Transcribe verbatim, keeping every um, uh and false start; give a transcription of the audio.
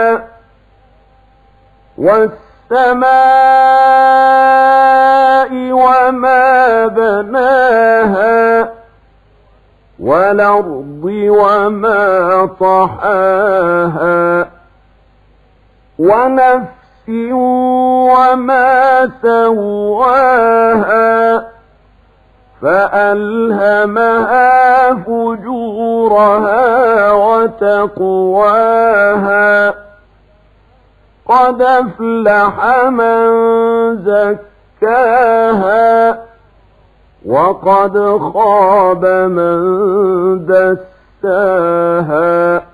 والسماء وما بناها والأرض وما طحاها ونفس وما سواها فألهمها فجورها وتقواها قد أفلح من زكاها وقد خاب من دساها